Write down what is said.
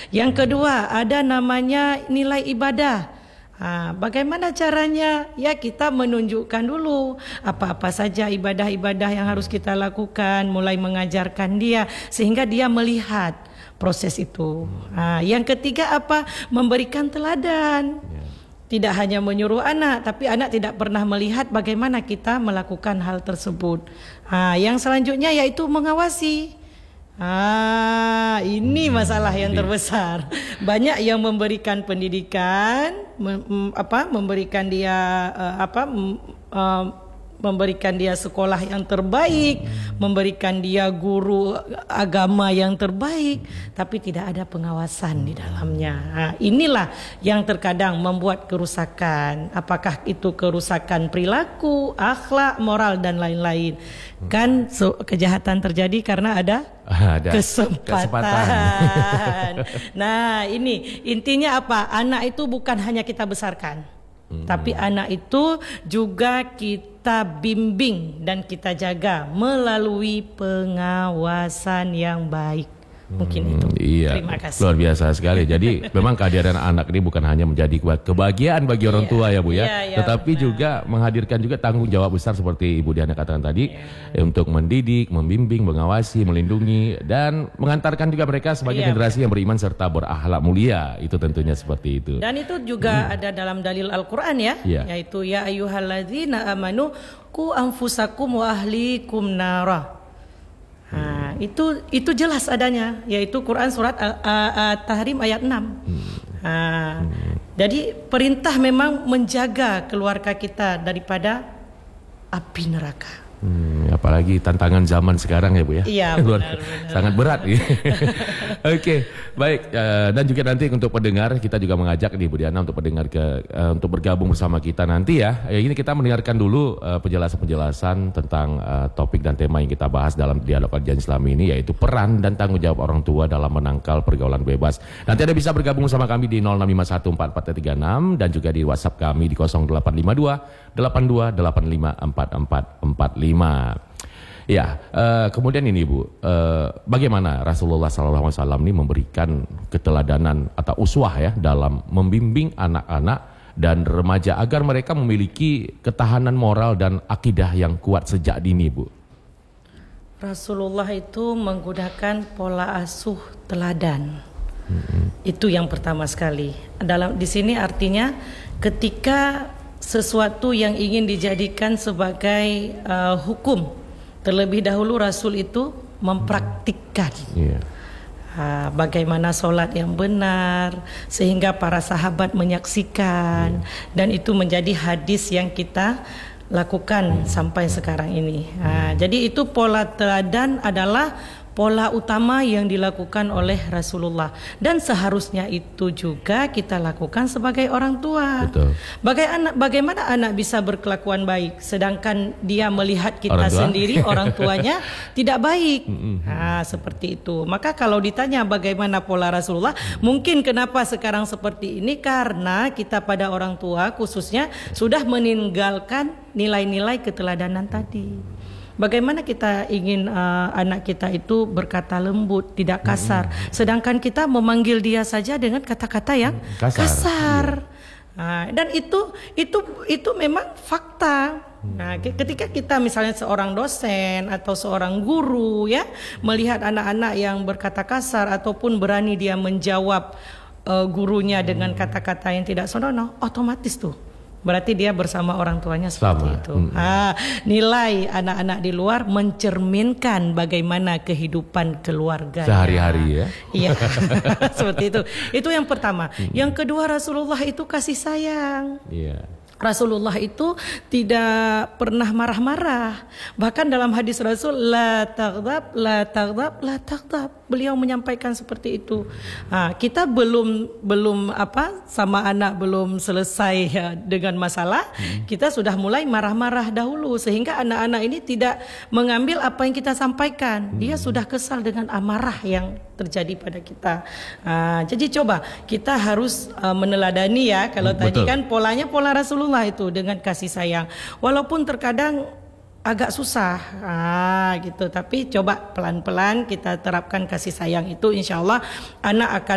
Yang kedua, ada namanya nilai ibadah. Bagaimana caranya? Ya, kita menunjukkan dulu apa-apa saja ibadah-ibadah yang harus kita lakukan, mulai mengajarkan dia sehingga dia melihat proses itu. Yang ketiga apa? Memberikan teladan. Tidak hanya menyuruh anak, tapi anak tidak pernah melihat bagaimana kita melakukan hal tersebut. Yang selanjutnya yaitu mengawasi. Ini masalah yang terbesar. Banyak yang memberikan pendidikan, memberikan dia memberikan dia sekolah yang terbaik, memberikan dia guru agama yang terbaik, tapi tidak ada pengawasan di dalamnya. Inilah yang terkadang membuat kerusakan. Apakah itu kerusakan perilaku, akhlak, moral dan lain-lain. Kan kejahatan terjadi karena ada kesempatan. Nah, ini intinya apa? Anak itu bukan hanya kita besarkan, tapi anak itu juga kita bimbing dan kita jaga melalui pengawasan yang baik. Mungkin itu. Iya. Terima kasih. Luar biasa sekali. Jadi memang kehadiran anak ini bukan hanya menjadi kebahagiaan bagi orang tua ya Bu ya, tetapi juga menghadirkan juga tanggung jawab besar seperti Ibu Diana katakan tadi, untuk mendidik, membimbing, mengawasi, melindungi dan mengantarkan juga mereka sebagai generasi yang beriman serta berakhlak mulia. Itu tentunya seperti itu. Dan itu juga ada dalam dalil Al-Qur'an ya, yaitu ya ayyuhalladzina amanu qu anfusakum wa ahlikum nara. Itu jelas adanya, yaitu Quran surat At-Tahrim ayat 6. Jadi perintah memang menjaga keluarga kita daripada api neraka. Apalagi tantangan zaman sekarang ya Bu ya. Iya, benar. Sangat berat ya. Oke, baik. Dan juga nanti untuk pendengar kita juga mengajak nih Bu Diana untuk pendengar untuk bergabung bersama kita nanti ya. Ini kita mendengarkan dulu penjelasan-penjelasan tentang topik dan tema yang kita bahas dalam dialog kajian Islam ini, yaitu peran dan tanggung jawab orang tua dalam menangkal pergaulan bebas. Nanti Anda bisa bergabung bersama kami di 06514436 dan juga di WhatsApp kami di 0852 82854445. Ya, kemudian ini Bu, bagaimana Rasulullah SAW ini memberikan keteladanan atau uswah ya dalam membimbing anak-anak dan remaja agar mereka memiliki ketahanan moral dan akidah yang kuat sejak dini Bu? Rasulullah itu menggunakan pola asuh teladan. Itu yang pertama sekali. Di sini artinya ketika sesuatu yang ingin dijadikan sebagai hukum, terlebih dahulu Rasul itu mempraktikkan bagaimana sholat yang benar sehingga para sahabat menyaksikan, dan itu menjadi hadis yang kita lakukan sampai sekarang ini. Jadi itu pola teladan adalah pola utama yang dilakukan oleh Rasulullah, dan seharusnya itu juga kita lakukan sebagai orang tua. Betul. Bagaimana anak bisa berkelakuan baik sedangkan dia melihat kita sendiri orang tuanya tidak baik. Seperti itu. Maka kalau ditanya bagaimana pola Rasulullah, mungkin kenapa sekarang seperti ini, karena kita pada orang tua khususnya sudah meninggalkan nilai-nilai keteladanan tadi. Bagaimana kita ingin anak kita itu berkata lembut, tidak kasar, sedangkan kita memanggil dia saja dengan kata-kata yang kasar. Dan itu memang fakta. Ketika kita misalnya seorang dosen atau seorang guru ya melihat anak-anak yang berkata kasar ataupun berani dia menjawab gurunya dengan kata-kata yang tidak senonoh, otomatis tuh berarti dia bersama orang tuanya seperti itu. Nilai anak-anak di luar mencerminkan bagaimana kehidupan keluarga sehari-hari ya. Iya. Seperti itu. Itu yang pertama. Yang kedua, Rasulullah itu kasih sayang. Rasulullah itu tidak pernah marah-marah. Bahkan dalam hadis Rasul, la taghdab, la taghdab, la taghdab. Beliau menyampaikan seperti itu. Kita belum sama anak belum selesai ya, dengan masalah, kita sudah mulai marah-marah dahulu sehingga anak-anak ini tidak mengambil apa yang kita sampaikan. Dia sudah kesal dengan amarah yang terjadi pada kita. Jadi coba kita harus meneladani ya. Kalau tadi kan polanya pola Rasulullah itu dengan kasih sayang. Walaupun terkadang agak susah gitu, tapi coba pelan-pelan kita terapkan kasih sayang itu, insya Allah anak akan